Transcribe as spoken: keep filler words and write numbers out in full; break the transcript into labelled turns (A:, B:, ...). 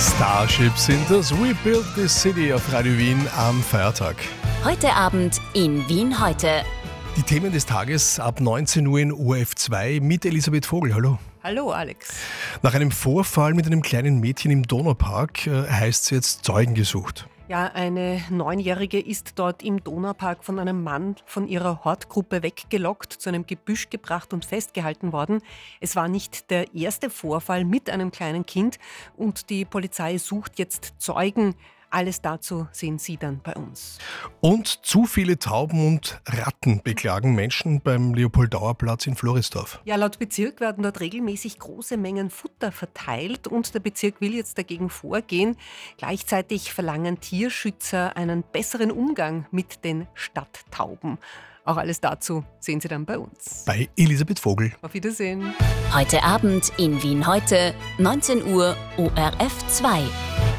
A: Starships sind das We Built This City auf Radio Wien am Feiertag.
B: Heute Abend in Wien heute.
A: Die Themen des Tages ab neunzehn Uhr in O R F zwei mit Elisabeth Vogel. Hallo.
C: Hallo Alex.
A: Nach einem Vorfall mit einem kleinen Mädchen im Donaupark äh, heißt es jetzt Zeugen gesucht.
C: Ja, eine Neunjährige ist dort im Donaupark von einem Mann von ihrer Hortgruppe weggelockt, zu einem Gebüsch gebracht und festgehalten worden. Es war nicht der erste Vorfall mit einem kleinen Kind und die Polizei sucht jetzt Zeugen. Alles dazu sehen Sie dann bei uns.
A: Und zu viele Tauben und Ratten beklagen Menschen beim Leopoldauerplatz in Floridsdorf.
C: Ja, laut Bezirk werden dort regelmäßig große Mengen Futter verteilt und der Bezirk will jetzt dagegen vorgehen. Gleichzeitig verlangen Tierschützer einen besseren Umgang mit den Stadttauben. Auch alles dazu sehen Sie dann bei uns.
A: Bei Elisabeth Vogel.
C: Auf Wiedersehen.
B: Heute Abend in Wien heute, neunzehn Uhr O R F zwei.